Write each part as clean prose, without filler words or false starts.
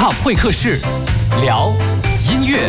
Top 会客室，聊音乐。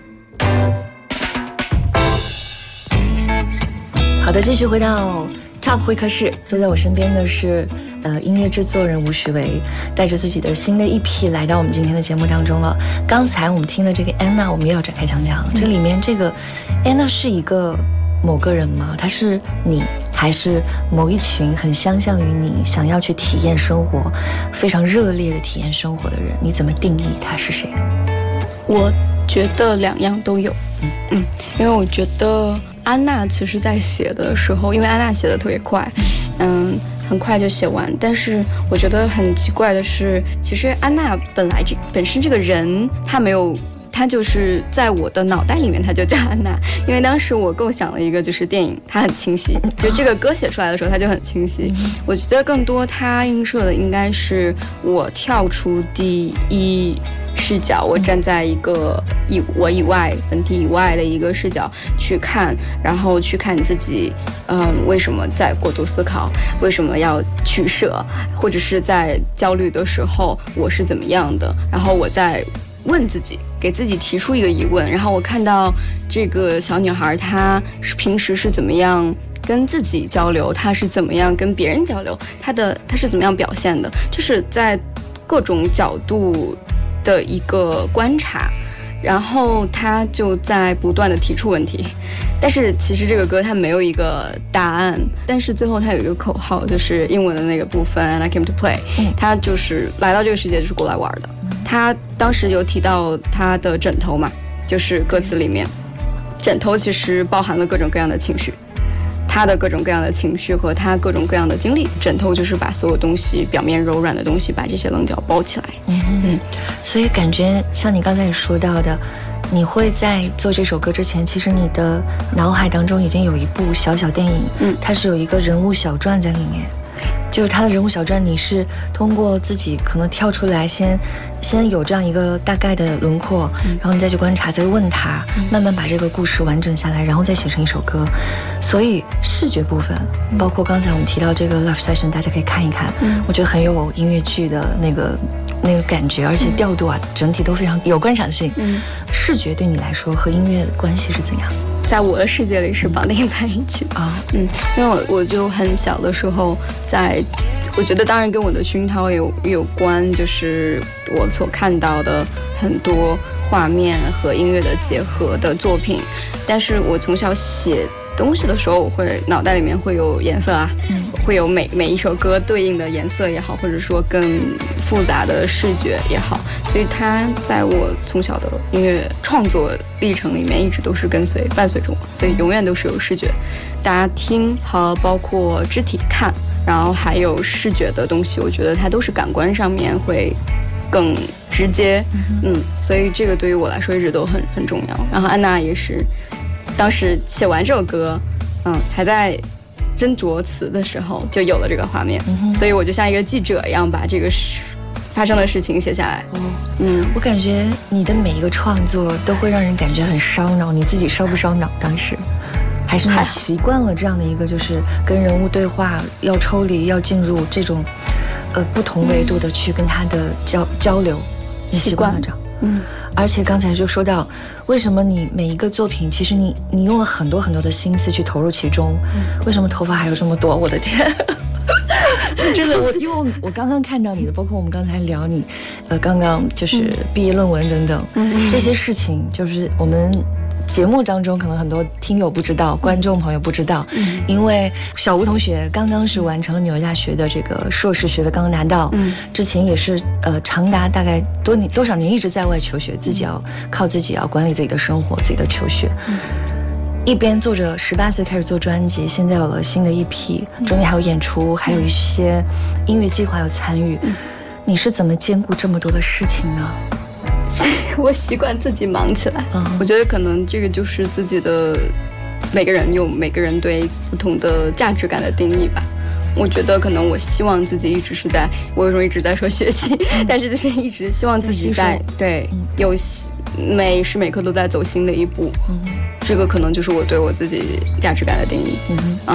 好的，继续回到 Top 会客室，坐在我身边的是音乐制作人吴许维，带着自己的新的一批来到我们今天的节目当中了。刚才我们听的这个安娜，我们也要展开讲讲，这里面这个安娜是一个某个人吗？她是你，还是某一群很相像于你，想要去体验生活，非常热烈的体验生活的人？你怎么定义她是谁？ 我觉得两样都有。因为我觉得安娜其实在写的时候，因为安娜写的特别快，很快就写完。但是我觉得很奇怪的是，其实安娜本身这个人，她就是在我的脑袋里面，她就叫安娜。因为当时我构想了一个就是电影，它很清晰，就这个歌写出来的时候，它就很清晰。我觉得更多它映射的应该是我跳出第一视角，我站在一个我以外本体以外的一个视角去看，然后去看自己，为什么在过度思考，为什么要取舍，或者是在焦虑的时候我是怎么样的，然后我在问自己，给自己提出一个疑问，然后我看到这个小女孩她平时是怎么样跟自己交流，她是怎么样跟别人交流，她是怎么样表现的，就是在各种角度的一个观察，然后他就在不断的提出问题。但是其实这个歌它没有一个答案，但是最后它有一个口号，就是英文的那个部分 And I came to play， 他就是来到这个世界就是过来玩的。他当时有提到他的枕头嘛，就是歌词里面枕头其实包含了各种各样的情绪，他的各种各样的情绪和他各种各样的经历，枕头就是把所有东西表面柔软的东西把这些棱角包起来。 所以感觉像你刚才也说到的，你会在做这首歌之前，其实你的脑海当中已经有一部小小电影，它是有一个人物小传在里面，就是他的人物小传，你是通过自己可能跳出来先有这样一个大概的轮廓，然后你再去观察，再问他，慢慢把这个故事完整下来，然后再写成一首歌。所以视觉部分，包括刚才我们提到这个 Live Session， 大家可以看一看，我觉得很有音乐剧的那个感觉，而且调度啊，整体都非常有观赏性。视觉对你来说和音乐关系是怎样？ 在我的世界里是绑定在一起的因为我就很小的时候我觉得当然跟我的熏陶有关，就是我所看到的很多画面和音乐的结合的作品。但是我从小写东西的时候，我会脑袋里面会有颜色啊，会有每一首歌对应的颜色也好，或者说更复杂的视觉也好，所以它在我从小的音乐创作历程里面一直都是伴随着我，所以永远都是有视觉，大家听和包括肢体看，然后还有视觉的东西，我觉得它都是感官上面会更直接。所以这个对于我来说一直都很重要。然后安娜也是当时写完这首歌还在斟酌词的时候就有了这个画面，所以我就像一个记者一样把这个发生的事情写下来。 我感觉你的每一个创作都会让人感觉很烧脑，你自己烧不烧脑当时？还是你习惯了这样的一个就是跟人物对话，要抽离，要进入这种不同维度的去跟他的交流，你习惯了这样。而且刚才就说到，为什么你每一个作品，其实你用了很多很多的心思去投入其中，为什么头发还有这么多？我的天！就真的，因为我刚刚看到你的，包括我们刚才聊你，刚刚就是毕业论文等等，这些事情，就是我们节目当中可能很多听友不知道，观众朋友不知道，因为小吴同学刚刚是完成了纽约大学的这个硕士学位，刚刚拿到，之前也是长达大概多少年一直在外求学，自己要靠自己要管理自己的生活，自己的求学。一边做着18岁开始做专辑，现在有了新的一批，中间还有演出，还有一些音乐计划要参与，你是怎么兼顾这么多的事情呢？ 我习惯自己忙起来，我觉得可能这个就是自己的，每个人有每个人对不同的价值感的定义吧。我觉得可能我希望自己一直是在，我有时候一直在说学习，但是就是一直希望自己在有每时每刻都在走新的一步，这个可能就是我对我自己价值感的定义。